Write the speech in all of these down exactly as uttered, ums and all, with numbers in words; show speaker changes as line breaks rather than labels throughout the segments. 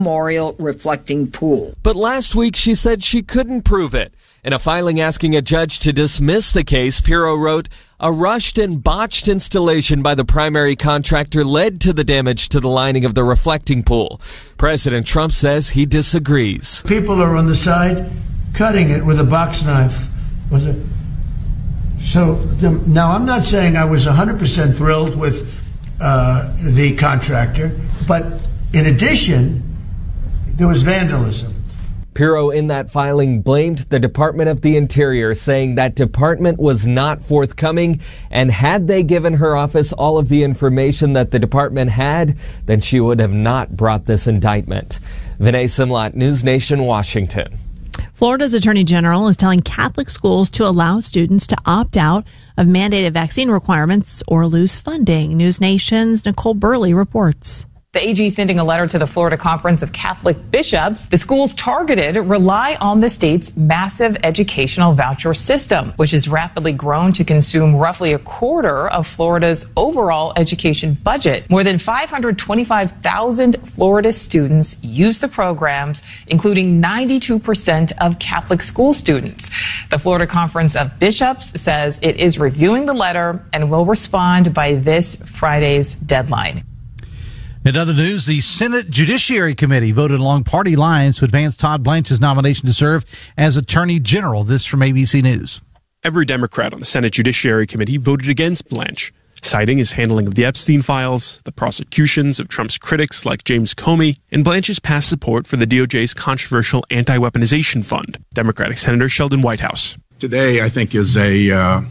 memorial reflecting pool.
But last week she said she couldn't prove it. In a filing asking a judge to dismiss the case, Pirro wrote, "A rushed and botched installation by the primary contractor led to the damage to the lining of the reflecting pool." President Trump says he disagrees.
People are on the side cutting it with a box knife. Was it? So the, now I'm not saying I was one hundred percent thrilled with uh, the contractor, but in addition, there was vandalism.
Pirro in that filing blamed the Department of the Interior, saying that department was not forthcoming, and had they given her office all of the information that the department had, then she would have not brought this indictment. Vinay Simlat, News Nation, Washington.
Florida's Attorney General is telling Catholic schools to allow students to opt out of mandated vaccine requirements or lose funding. News Nation's Nicole Burley reports.
The A G sending a letter to the Florida Conference of Catholic Bishops. The schools targeted rely on the state's massive educational voucher system, which has rapidly grown to consume roughly a quarter of Florida's overall education budget. More than five hundred twenty-five thousand Florida students use the programs, including ninety-two percent of Catholic school students. The Florida Conference of Bishops says it is reviewing the letter and will respond by this Friday's deadline.
In other news, the Senate Judiciary Committee voted along party lines to advance Todd Blanche's nomination to serve as Attorney General. This from A B C News.
Every Democrat on the Senate Judiciary Committee voted against Blanche, citing his handling of the Epstein files, the prosecutions of Trump's critics like James Comey, and Blanche's past support for the D O J's controversial anti-weaponization fund. Democratic Senator Sheldon Whitehouse.
Today, I think, is a uh,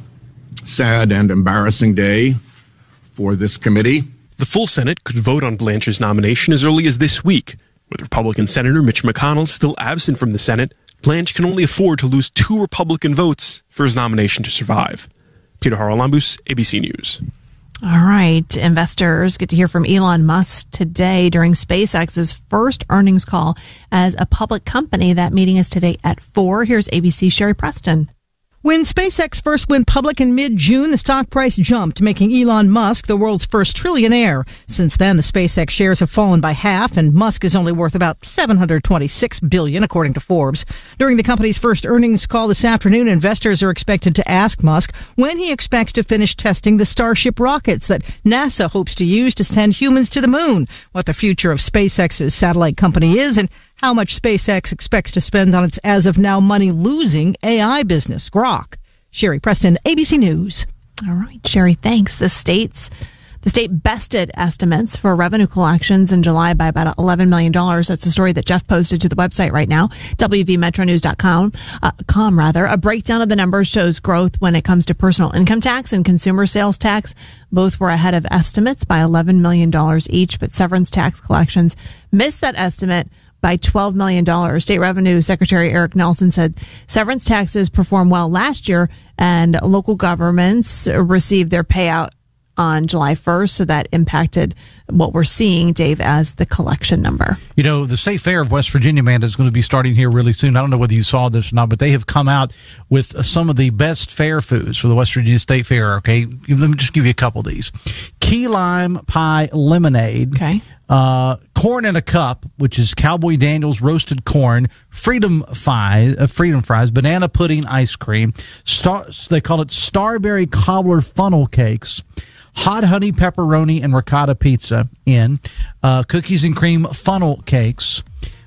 sad and embarrassing day for this committee.
The full Senate could vote on Blanche's nomination as early as this week. With Republican Senator Mitch McConnell still absent from the Senate, Blanche can only afford to lose two Republican votes for his nomination to survive. Peter Haralambous, A B C News.
All right. Investors get to hear from Elon Musk today during SpaceX's first earnings call as a public company. That meeting is today at four. Here's A B C's Sherry Preston.
When SpaceX first went public in mid-June, the stock price jumped, making Elon Musk the world's first trillionaire. Since then, the SpaceX shares have fallen by half, and Musk is only worth about seven hundred twenty-six billion dollars, according to Forbes. During the company's first earnings call this afternoon, investors are expected to ask Musk when he expects to finish testing the Starship rockets that NASA hopes to use to send humans to the moon, what the future of SpaceX's satellite company is, and how much SpaceX expects to spend on its as-of-now money-losing A I business, Grok. Sherry Preston, A B C News.
All right, Sherry, thanks. The state's the state bested estimates for revenue collections in July by about eleven million dollars. That's a story that Jeff posted to the website right now, W V metro news dot com. Uh, com rather. A breakdown of the numbers shows growth when it comes to personal income tax and consumer sales tax. Both were ahead of estimates by eleven million dollars each, but severance tax collections missed that estimate by twelve million dollars. State Revenue Secretary Eric Nelson said severance taxes performed well last year, and local governments received their payout on July first, so that impacted what we're seeing, Dave, as the collection number.
You know, the State Fair of West Virginia, Amanda, is going to be starting here really soon. I don't know whether you saw this or not, but they have come out with some of the best fair foods for the West Virginia State Fair, okay? Let me just give you a couple of these. Key lime pie lemonade.
Okay.
Uh, corn in a cup, which is Cowboy Daniels roasted corn, freedom fries, uh, freedom fries, banana pudding ice cream. Star, they call it Starberry Cobbler funnel cakes. Hot honey pepperoni and ricotta pizza in, uh, cookies and cream funnel cakes,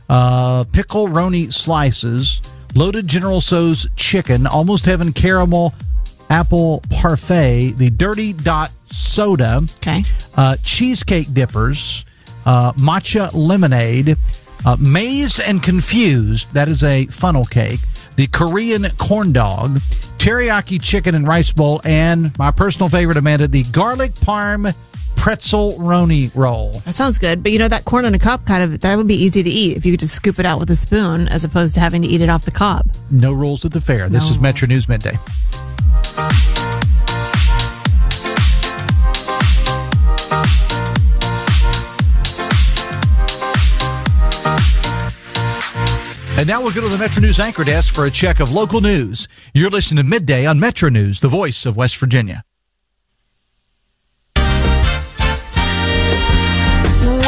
uh, pickle roni slices, loaded General Tso's chicken, almost heaven caramel apple parfait, the Dirty Dot soda,
okay,
uh, cheesecake dippers, uh, matcha lemonade, uh, Mazed and Confused, that is a funnel cake, the Korean corn dog, teriyaki chicken and rice bowl, and my personal favorite, Amanda, the garlic parm pretzel roni roll.
That sounds good. But you know, that corn in a cup, kind of, that would be easy to eat if you could just scoop it out with a spoon as opposed to having to eat it off the cob.
No rules at the fair. This
no
is
rules.
Metro News Midday. And now we'll go to the Metro News anchor desk for a check of local news. You're listening to Midday on Metro News, the voice of West Virginia.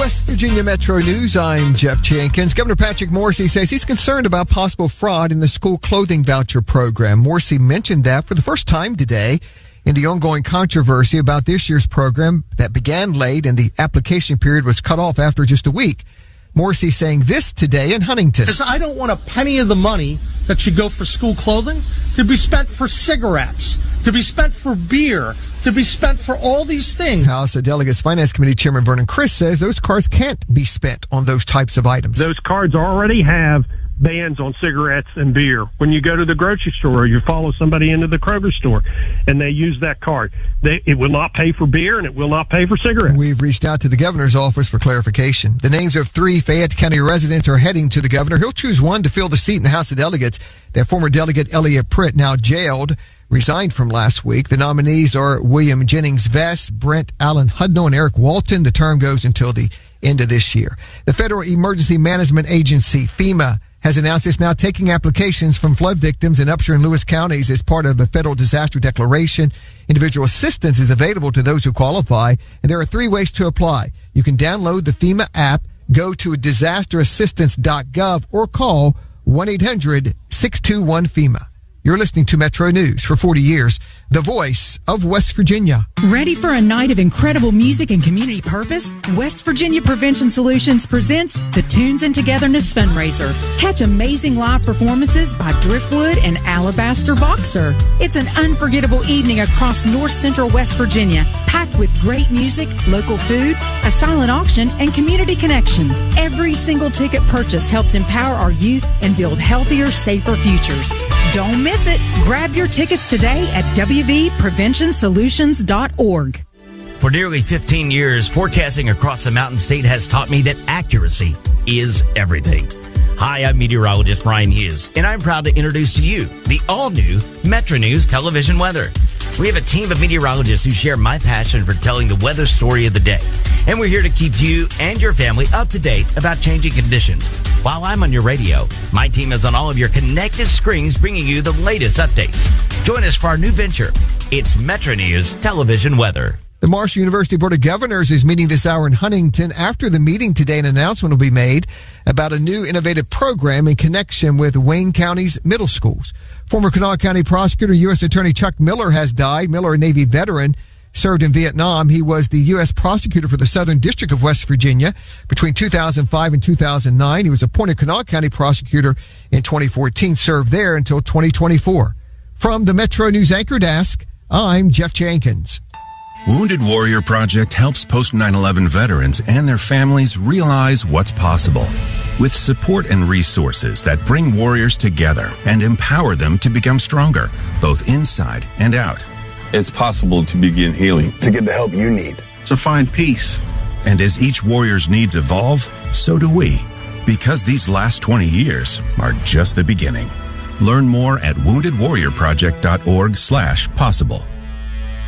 West Virginia Metro News, I'm Jeff Jenkins. Governor Patrick Morrisey says he's concerned about possible fraud in the school clothing voucher program. Morrisey mentioned that for the first time today in the ongoing controversy about this year's program that began late and the application period was cut off after just a week. Morrisey saying this today in Huntington.
Because I don't want a penny of the money that should go for school clothing to be spent for cigarettes, to be spent for beer, to be spent for all these things.
House of Delegates Finance Committee Chairman Vernon Criss says those cards can't be spent on those types of items.
Those cards already have bans on cigarettes and beer. When you go to the grocery store or you follow somebody into the Kroger store and they use that card, they, it will not pay for beer and it will not pay for cigarettes.
We've reached out to the governor's office for clarification. The names of three Fayette County residents are heading to the governor. He'll choose one to fill the seat in the House of Delegates. That former delegate Elliot Pritt, now jailed, resigned from last week. The nominees are William Jennings Vest, Brent Allen Hudnall, and Eric Walton. The term goes until the end of this year. The Federal Emergency Management Agency, FEMA, has announced it's now taking applications from flood victims in Upshur and Lewis counties as part of the federal disaster declaration. Individual assistance is available to those who qualify, and there are three ways to apply. You can download the FEMA app, go to disaster assistance dot gov, or call one eight hundred six two one FEMA. You're listening to Metro News for forty years, the voice of West Virginia.
Ready for a night of incredible music and community purpose? West Virginia Prevention Solutions presents the Tunes and Togetherness Fundraiser. Catch amazing live performances by Driftwood and Alabaster Boxer. It's an unforgettable evening across north central West Virginia, packed with great music, local food, a silent auction, and community connection. Every single ticket purchase helps empower our youth and build healthier, safer futures. Don't miss it. Grab your tickets today at w v prevention solutions dot org.
For nearly fifteen years, forecasting across the Mountain State has taught me that accuracy is everything. Hi, I'm meteorologist Brian Hughes, and I'm proud to introduce to you the all-new Metro News television weather. We have a team of meteorologists who share my passion for telling the weather story of the day. And we're here to keep you and your family up to date about changing conditions. While I'm on your radio, my team is on all of your connected screens bringing you the latest updates. Join us for our new venture. It's Metro News Television Weather.
The Marshall University Board of Governors is meeting this hour in Huntington. After the meeting today, an announcement will be made about a new innovative program in connection with Wayne County's middle schools. Former Kanawha County prosecutor U S Attorney Chuck Miller has died. Miller, a Navy veteran, served in Vietnam. He was the U S prosecutor for the Southern District of West Virginia between two thousand five and two thousand nine. He was appointed Kanawha County prosecutor in twenty fourteen, served there until twenty twenty-four. From the Metro News Anchor Desk, I'm Jeff Jenkins.
Wounded Warrior Project helps post nine eleven veterans and their families realize what's possible. With support and resources that bring warriors together and empower them to become stronger, both inside and out.
It's possible to begin healing, to get the help you need,
to find peace. And as each warrior's needs evolve, so do we. Because these last twenty years are just the beginning. Learn more at wounded warrior project dot org slash possible.